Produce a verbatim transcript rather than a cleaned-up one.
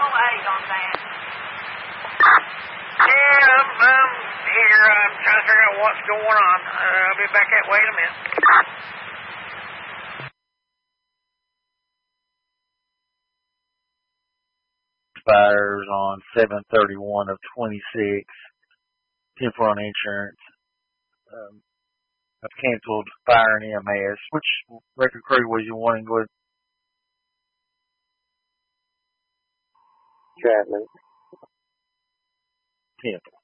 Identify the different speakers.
Speaker 1: eight on that.
Speaker 2: Yeah, I'm, I'm here. I'm trying to figure out what's going on. Uh, I'll be back that way in a minute.
Speaker 3: Fires on seven thirty-one of twenty-six. Temporal insurance. Um, I've canceled fire and E M S. Which record crew was you wanting with?
Speaker 4: Chapman.
Speaker 3: Temple.